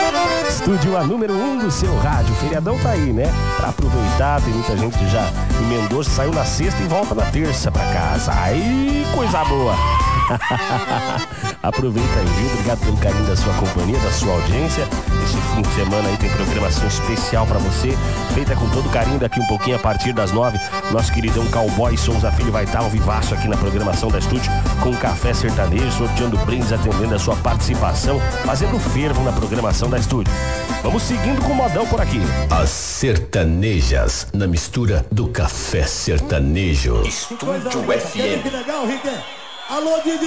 Estúdio a número 1 do seu rádio. O feriadão tá aí, né? Pra aproveitar, tem muita gente que já emendou, saiu na sexta e volta na terça pra casa. Aí, coisa boa! Aproveita aí, viu? Obrigado pelo carinho da sua companhia, da sua audiência. Esse fim de semana aí tem programação especial pra você, feita com todo carinho. Daqui um pouquinho, a partir das 9, nosso queridão Cowboy Souza Filho vai estar ao vivaço aqui na programação da Estúdio, com café sertanejo, sorteando brindes, atendendo a sua participação, fazendo fervo na programação da Estúdio. Vamos seguindo com o modão por aqui. As sertanejas, na mistura do café sertanejo. Estúdio FM. Que legal, Rick. Alô, Didi!